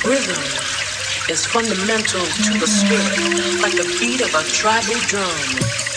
Rhythm is fundamental to the spirit, like the beat of a tribal drum.